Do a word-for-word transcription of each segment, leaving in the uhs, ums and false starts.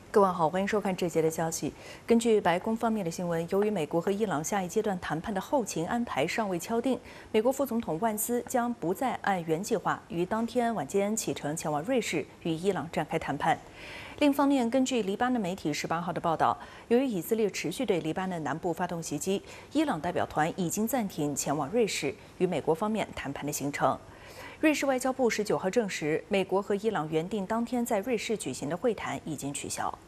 各位好，欢迎收看这节的消息。根据白宫方面的新闻，由于美国和伊朗下一阶段谈判的后勤安排尚未敲定，美国副总统万斯将不再按原计划于当天晚间启程前往瑞士与伊朗展开谈判。另一方面，根据黎巴嫩媒体十八号的报道，由于以色列持续对黎巴嫩南部发动袭击，伊朗代表团已经暂停前往瑞士与美国方面谈判的行程。 瑞士外交部十九号证实，美国和伊朗原定当天在瑞士举行的会谈已经取消。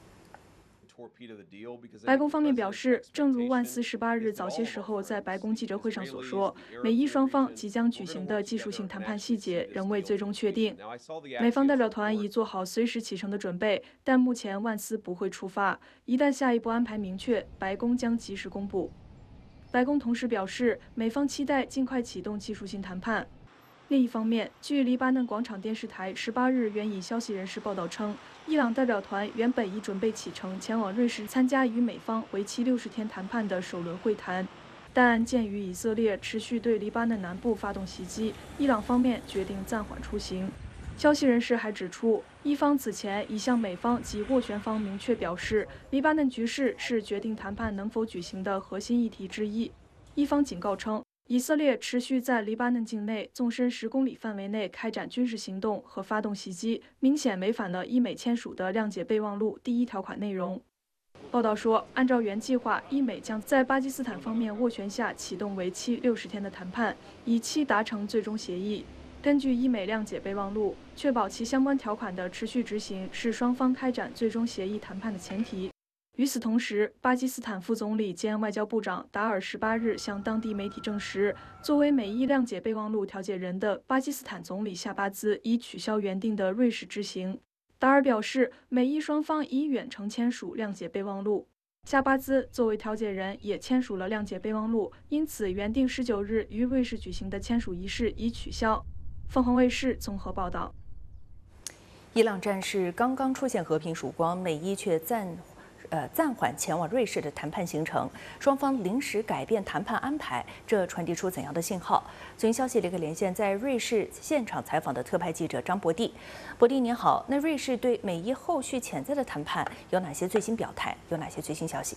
白宫方面表示，正如万斯十八日早些时候在白宫记者会上所说，美伊双方即将举行的技术性谈判细节仍未最终确定。美方代表团已做好随时启程的准备，但目前万斯不会出发。一旦下一步安排明确，白宫将及时公布。白宫同时表示，美方期待尽快启动技术性谈判。 另一方面，据黎巴嫩广场电视台十八日援引消息人士报道称，伊朗代表团原本已准备启程前往瑞士参加与美方为期六十天谈判的首轮会谈，但鉴于以色列持续对黎巴嫩南部发动袭击，伊朗方面决定暂缓出行。消息人士还指出，伊方此前已向美方及斡旋方明确表示，黎巴嫩局势是决定谈判能否举行的核心议题之一。伊方警告称， 以色列持续在黎巴嫩境内纵深十公里范围内开展军事行动和发动袭击，明显违反了伊美签署的谅解备忘录第一条款内容。报道说，按照原计划，伊美将在巴基斯坦方面斡旋下启动为期六十天的谈判，以期达成最终协议。根据伊美谅解备忘录，确保其相关条款的持续执行是双方开展最终协议谈判的前提。 与此同时，巴基斯坦副总理兼外交部长达尔十八日向当地媒体证实，作为美伊谅解备忘录调解人的巴基斯坦总理夏巴兹已取消原定的瑞士之行。达尔表示，美伊双方已远程签署谅解备忘录，夏巴兹作为调解人也签署了谅解备忘录，因此原定十九日于瑞士举行的签署仪式已取消。凤凰卫视综合报道。 伊朗战事刚刚出现和平曙光，美伊却暂 呃，暂缓前往瑞士的谈判行程，双方临时改变谈判安排，这传递出怎样的信号？最新消息立刻连线在瑞士现场采访的特派记者张博蒂。博蒂您好，那瑞士对美伊后续潜在的谈判有哪些最新表态？有哪些最新消息？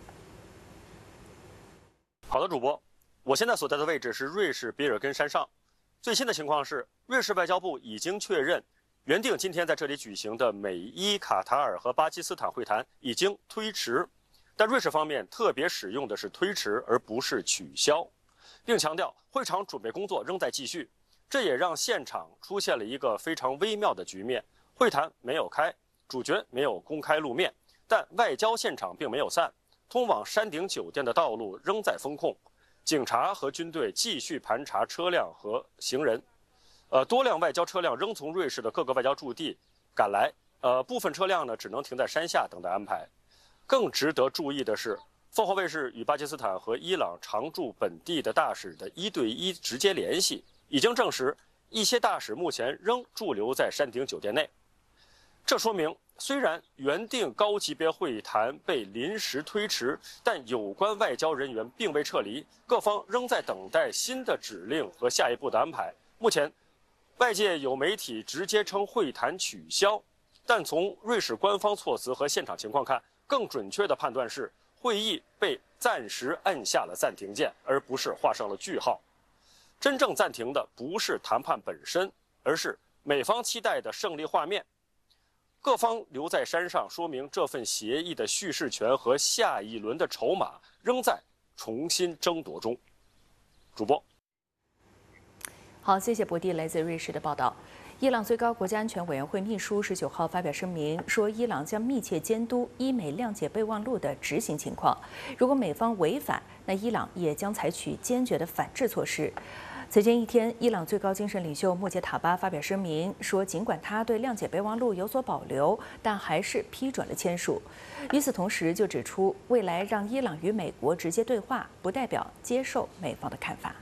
好的，主播，我现在所在的位置是瑞士比尔根山上。最新的情况是，瑞士外交部已经确认， 原定今天在这里举行的美伊卡塔尔和巴基斯坦会谈已经推迟，但瑞士方面特别使用的是推迟而不是取消，并强调会场准备工作仍在继续。这也让现场出现了一个非常微妙的局面：会谈没有开，主角没有公开露面，但外交现场并没有散，通往山顶酒店的道路仍在封控，警察和军队继续盘查车辆和行人。 呃，多辆外交车辆仍从瑞士的各个外交驻地赶来，呃，部分车辆呢只能停在山下等待安排。更值得注意的是，凤凰卫视与巴基斯坦和伊朗常驻本地的大使的一对一直接联系，已经证实一些大使目前仍驻留在山顶酒店内。这说明，虽然原定高级别会谈被临时推迟，但有关外交人员并未撤离，各方仍在等待新的指令和下一步的安排。目前， 外界有媒体直接称会谈取消，但从瑞士官方措辞和现场情况看，更准确的判断是会议被暂时按下了暂停键，而不是画上了句号。真正暂停的不是谈判本身，而是美方期待的胜利画面。各方留在山上，说明这份协议的叙事权和下一轮的筹码仍在重新争夺中。主播。 好，谢谢博蒂来自瑞士的报道。伊朗最高国家安全委员会秘书十九号发表声明说，伊朗将密切监督伊美谅解备忘录的执行情况，如果美方违反，那伊朗也将采取坚决的反制措施。此前一天，伊朗最高精神领袖穆杰塔巴发表声明说，尽管他对谅解备忘录有所保留，但还是批准了签署。与此同时，就指出未来让伊朗与美国直接对话，不代表接受美方的看法。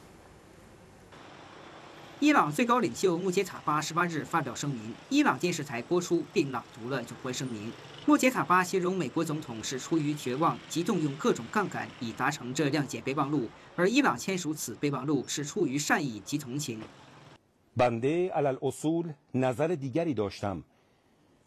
伊朗最高领袖穆杰塔巴十八日发表声明，伊朗电视台播出并朗读了有关声明。穆杰塔巴形容美国总统是出于绝望，即动用各种杠杆以达成这谅解备忘录，而伊朗签署此备忘录是出于善意及同情。 بنده علی الاصول نظر دیگری داشتم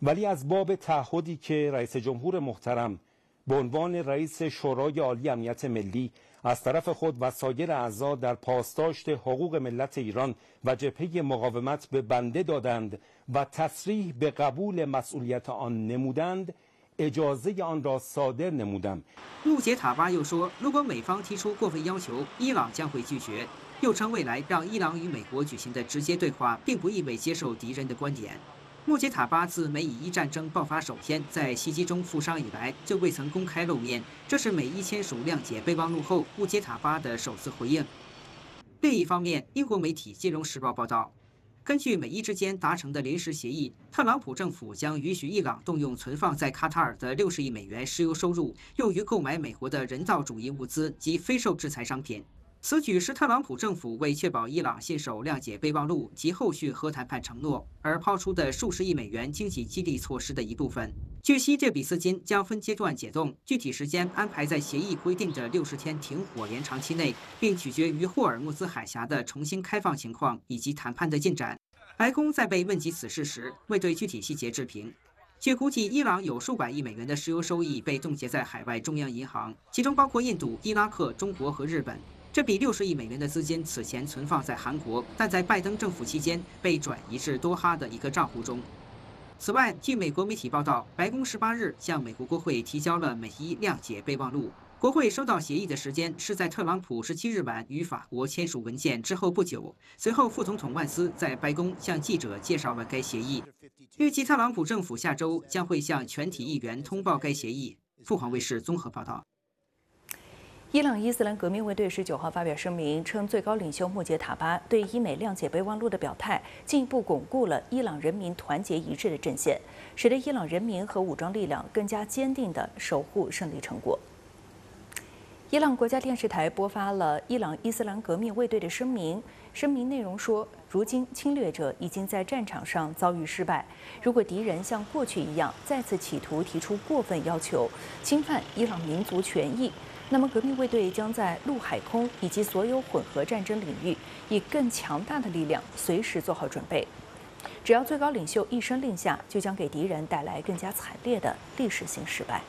ولی از باب تعهدی که رئیس جمهور محترم به عنوان رئیس شورای عالی امنیت ملی از طرف خود و سایر اعضا در پاسداشت حقوق ملت ایران و جبهه مقاومت به بنده دادند و تصریح به قبول مسئولیت آن نمودند اجازه آن را صادر نمودم。 穆杰塔巴又说，如果美方提出过分要求，伊朗将会拒绝。又称未来让伊朗与美国举行的直接对话，并不意味接受敌人的观点。穆杰塔巴自美以伊战争爆发首天在袭击中负伤以来，就未曾公开露面。这是美伊签署谅解备忘录后，穆杰塔巴的首次回应。另一方面，英国媒体《金融时报》报道，根据美伊之间达成的临时协议，特朗普政府将允许伊朗动用存放在卡塔尔的六十亿美元石油收入，用于购买美国的人道主义物资及非受制裁商品。此举是特朗普政府为确保伊朗信守谅解备忘录及后续核谈判承诺而抛出的数十亿美元经济激励措施的一部分。据悉，这笔资金将分阶段解冻，具体时间安排在协议规定的六十天停火延长期内，并取决于霍尔木兹海峡的重新开放情况以及谈判的进展。白宫在被问及此事时，未对具体细节置评。据估计，伊朗有数百亿美元的石油收益被冻结在海外中央银行，其中包括印度、伊拉克、中国和日本。这笔六十亿美元的资金此前存放在韩国，但在拜登政府期间被转移至多哈的一个账户中。此外，据美国媒体报道，白宫十八日向美国国会提交了美伊谅解备忘录。国会收到协议的时间是在特朗普十七日晚与法国签署文件之后不久。随后，副总统万斯在白宫向记者介绍了该协议。预计特朗普政府下周将会向全体议员通报该协议。凤凰卫视综合报道。 伊朗伊斯兰革命卫队十九号发表声明，称最高领袖穆杰塔巴对伊美谅解备忘录的表态，进一步巩固了伊朗人民团结一致的阵线，使得伊朗人民和武装力量更加坚定地守护胜利成果。伊朗国家电视台播发了伊朗伊斯兰革命卫队的声明，声明内容说，如今侵略者已经在战场上遭遇失败，如果敌人像过去一样再次企图提出过分要求，侵犯伊朗民族权益，那么革命卫队将在陆海空以及所有混合战争领域，以更强大的力量随时做好准备。只要最高领袖一声令下，就将给敌人带来更加惨烈的历史性失败。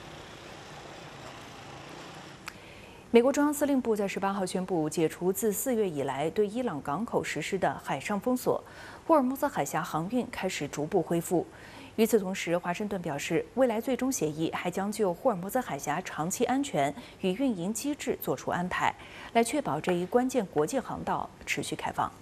美国中央司令部在十八号宣布解除自四月以来对伊朗港口实施的海上封锁，霍尔木兹海峡航运开始逐步恢复。与此同时，华盛顿表示，未来最终协议还将就霍尔木兹海峡长期安全与运营机制做出安排，来确保这一关键国际航道持续开放。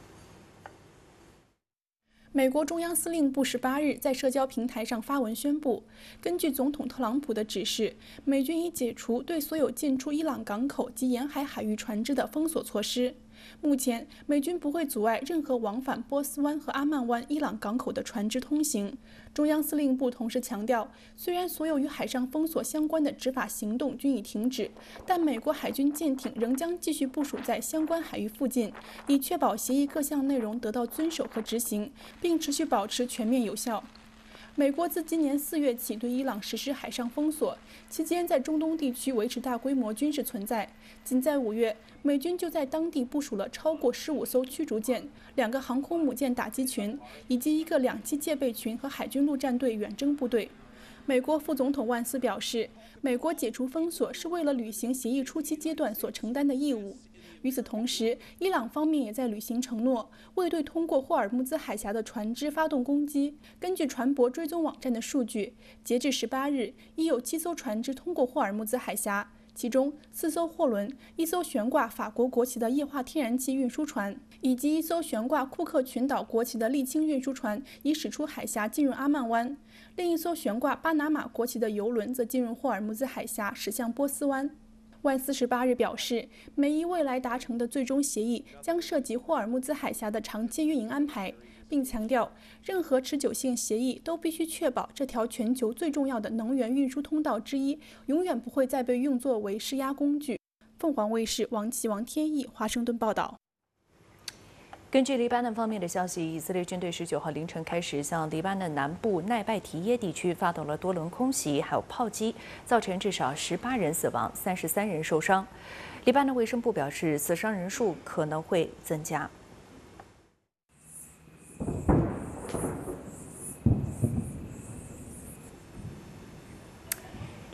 美国中央司令部十八日在社交平台上发文宣布，根据总统特朗普的指示，美军已解除对所有进出伊朗港口及沿海海域船只的封锁措施。目前，美军不会阻碍任何往返波斯湾和阿曼湾伊朗港口的船只通行。中央司令部同时强调，虽然所有与海上封锁相关的执法行动均已停止，但美国海军舰艇仍将继续部署在相关海域附近，以确保协议各项内容得到遵守和执行，并持续保持全面有效。美国自今年四月起对伊朗实施海上封锁，期间在中东地区维持大规模军事存在。仅在五月，美军就在当地部署了超过十五艘驱逐舰、两个航空母舰打击群，以及一个两栖戒备群和海军陆战队远征部队。美国副总统万斯表示，美国解除封锁是为了履行协议初期阶段所承担的义务。与此同时，伊朗方面也在履行承诺，未对通过霍尔木兹海峡的船只发动攻击。根据船舶追踪网站的数据，截至十八日，已有七艘船只通过霍尔木兹海峡，其中四艘货轮、一艘悬挂法国国旗的液化天然气运输船，以及一艘悬挂库克群岛国旗的沥青运输船已驶出海峡进入阿曼湾，另一艘悬挂巴拿马国旗的油轮则进入霍尔木兹海峡驶向波斯湾。万斯十八日表示，美伊未来达成的最终协议将涉及霍尔木兹海峡的长期运营安排，并强调，任何持久性协议都必须确保这条全球最重要的能源运输通道之一永远不会再被用作为施压工具。凤凰卫视王琦、王天翼华盛顿报道。 根据黎巴嫩方面的消息，以色列军队十九号凌晨开始向黎巴嫩南部奈拜提耶地区发动了多轮空袭，还有炮击，造成至少十八人死亡，三十三人受伤。黎巴嫩卫生部表示，死伤人数可能会增加。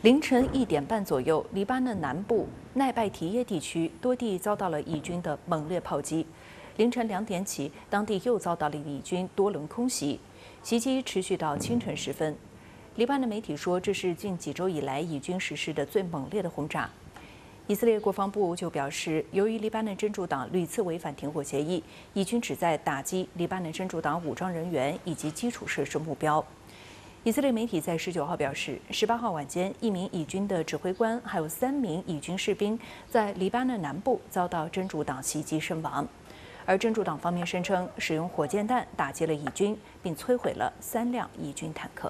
凌晨一点半左右，黎巴嫩南部奈拜提耶地区多地遭到了以军的猛烈炮击。凌晨两点起，当地又遭到了以军多轮空袭，袭击持续到清晨时分。黎巴嫩媒体说，这是近几周以来以军实施的最猛烈的轰炸。以色列国防部就表示，由于黎巴嫩真主党屡次违反停火协议，以军旨在打击黎巴嫩真主党武装人员以及基础设施目标。以色列媒体在十九号表示，十八号晚间，一名以军的指挥官还有三名以军士兵在黎巴嫩南部遭到真主党袭击身亡，而真主党方面声称使用火箭弹打击了以军，并摧毁了三辆以军坦克。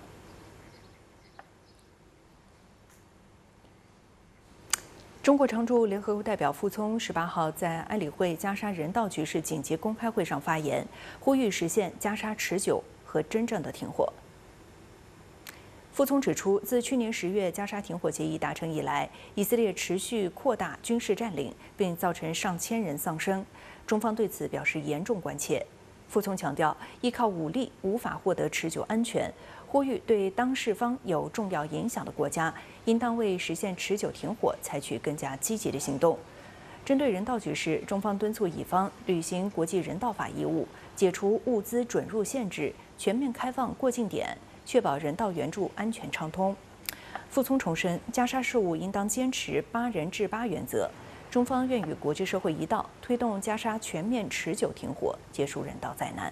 中国常驻联合国代表傅聪十八号在安理会加沙人道局势紧急公开会上发言，呼吁实现加沙持久和真正的停火。傅聪指出，自去年十月加沙停火协议达成以来，以色列持续扩大军事占领，并造成上千人丧生。中方对此表示严重关切。傅聪强调，依靠武力无法获得持久安全，呼吁对当事方有重要影响的国家，应当为实现持久停火采取更加积极的行动。针对人道局势，中方敦促以方履行国际人道法义务，解除物资准入限制，全面开放过境点，确保人道援助安全畅通。傅聪重申，加沙事务应当坚持八人制八原则。中方愿与国际社会一道，推动加沙全面持久停火，结束人道灾难。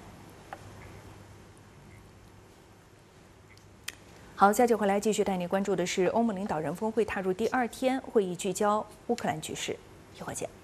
好，下节回来继续带您关注的是欧盟领导人峰会踏入第二天，会议聚焦乌克兰局势，一会儿见。